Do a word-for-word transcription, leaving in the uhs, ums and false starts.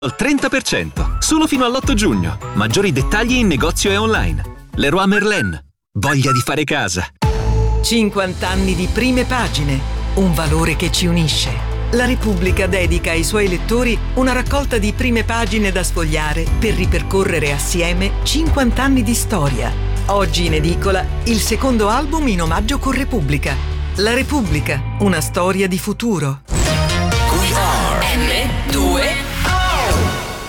Al trenta per cento, solo fino all'otto giugno. Maggiori dettagli in negozio e online. Leroy Merlin. Voglia di fare casa. cinquanta anni di prime pagine. Un valore che ci unisce. La Repubblica dedica ai suoi lettori una raccolta di prime pagine da sfogliare per ripercorrere assieme cinquanta anni di storia. Oggi in edicola il secondo album in omaggio con Repubblica. La Repubblica, una storia di futuro.